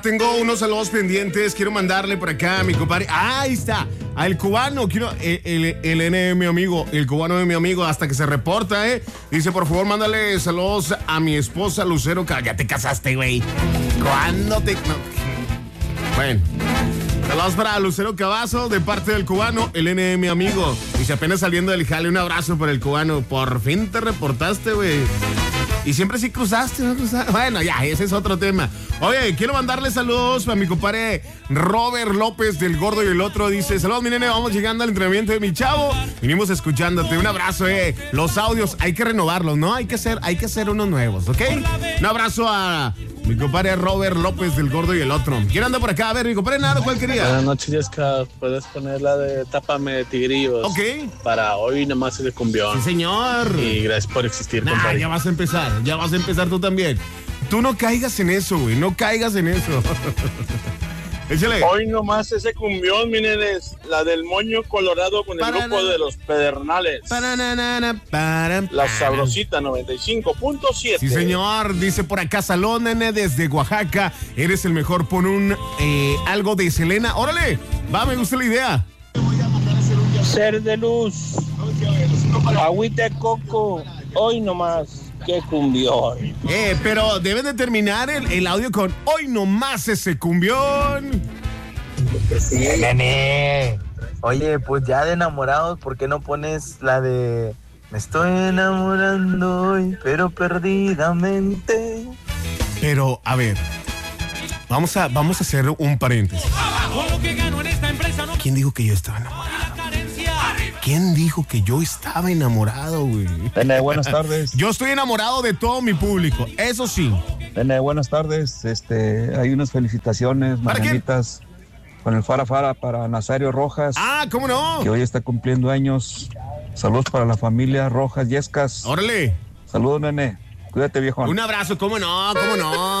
Tengo unos saludos pendientes, quiero mandarle por acá a mi compadre. Ahí está, al cubano, quiero el N de mi amigo, el cubano de mi amigo, hasta que se reporta, Dice, por favor, mándale saludos a mi esposa Lucero. Ya te casaste, güey. ¿Cuándo te...? No. Bueno, saludos para Lucero Cavazo, de parte del cubano, el N de mi amigo. Dice, apenas saliendo del jale, un abrazo para el cubano. Por fin te reportaste, güey. Y siempre sí cruzaste, ¿no? Bueno, ya, ese es otro tema. Oye, quiero mandarle saludos a mi compadre Robert López del Gordo y el Otro. Dice, saludos, mi nene, vamos llegando al entrenamiento de mi chavo. Venimos escuchándote. Un abrazo, Los audios hay que renovarlos, ¿no? Hay que hacer unos nuevos, ¿ok? Un abrazo a mi compadre Robert López del Gordo y el Otro. ¿Quién anda por acá? A ver, mi compadre Naro, ¿cuál quería? Buenas noches, Jessica. Puedes poner la de Tápame de Tigrillos. Ok. Para hoy nada más el cumbión. Sí, señor. Y gracias por existir, compadre. Ya vas a empezar tú también. Tú no caigas en eso, güey, no caigas en eso. Échale. Hoy nomás ese cumbión, mi nenes, la del moño colorado con el grupo de los Pedernales. La sabrosita 95.7. Sí, señor, dice por acá, salón, nene, desde Oaxaca. Eres el mejor, pon algo de Selena. Órale, va, me gusta la idea. Ser de luz, agüita de coco, hoy nomás. ¡Qué cumbión! Pero deben de terminar el audio con hoy nomás ese cumbión. Nene, oye, pues ya de enamorados, ¿por qué no pones la de me estoy enamorando hoy, pero perdidamente? Pero, a ver, vamos a hacer un paréntesis. ¿Quién dijo que yo estaba enamorado? ¿Quién dijo que yo estaba enamorado, güey? Nene, buenas tardes. Yo estoy enamorado de todo mi público, eso sí. Nene, buenas tardes. Hay unas felicitaciones, mañanitas, con el Fara Fara para Nazario Rojas. Ah, ¿cómo no? Que hoy está cumpliendo años. Saludos para la familia Rojas Yescas. Órale. Saludos, nene. Cuídate, viejo. Un abrazo, ¿cómo no?